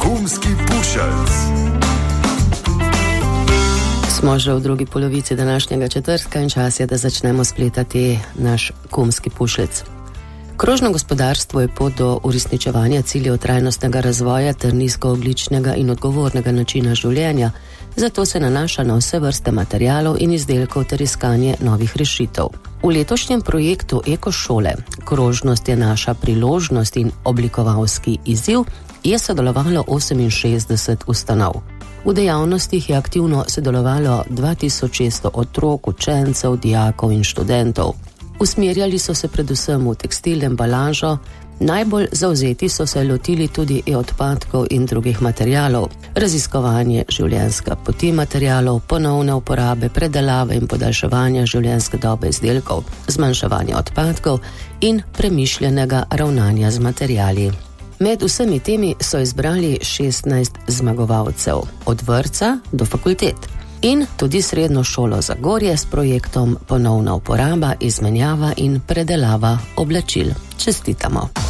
Kumski pušelc. Smo že v drugi polovici današnjega četrtka in čas je, da začnemo spletati naš kumski pušelc. Krožno gospodarstvo je pot do uresničevanja ciljev trajnostnega razvoja ter nizkoogljičnega in odgovornega načina življenja, zato se nanaša na vse vrste materialov in izdelkov ter iskanje novih rešitev. V letošnjem projektu Ekošole Krožnost je naša priložnost in oblikovalski izziv je sodelovalo 68 ustanov. V dejavnostih je aktivno sodelovalo 2600 otrok, učencev, dijakov in študentov. Usmerjali so se predvsem v tekstil, embalažo, najbolj zavzeti so se lotili tudi odpadkov in drugih materialov, raziskovanje življenjske poti materialov, ponovne uporabe, predelave in podaljševanja življenjske dobe izdelkov, zmanjševanje odpadkov in premišljenega ravnanja z materiali. Med vsemi temi so izbrali 16 zmagovalcev, od vrtca do fakultet. In tudi srednjo šolo Zagorje s projektom Ponovna uporaba, izmenjava in predelava oblačil. Čestitamo!